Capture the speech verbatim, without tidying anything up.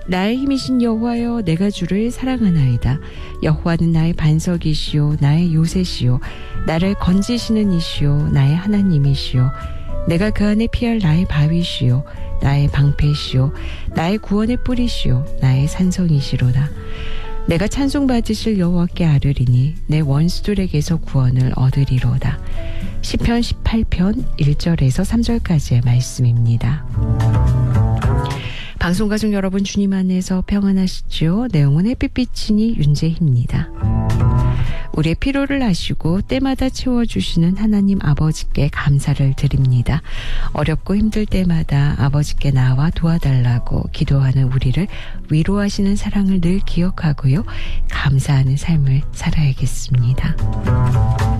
나의 힘이신 여호와여, 내가 주를 사랑하나이다. 여호와는 나의 반석이시요 나의 요새시요 나를 건지시는 이시요 나의 하나님이시요 내가 그 안에 피할 나의 바위시요 나의 방패시요 나의 구원의 뿌리시요 나의 산성이시로다. 내가 찬송받으실 여호와께 아뢰리니 내 원수들에게서 구원을 얻으리로다. 시편 십팔 편 일 절에서 삼 절까지의 말씀입니다. 방송가족 여러분, 주님 안에서 평안하시죠? 내용은 햇빛비치니 윤재희입니다. 우리의 필요를 아시고 때마다 채워주시는 하나님 아버지께 감사를 드립니다. 어렵고 힘들 때마다 아버지께 나와 도와달라고 기도하는 우리를 위로하시는 사랑을 늘 기억하고요. 감사하는 삶을 살아야겠습니다.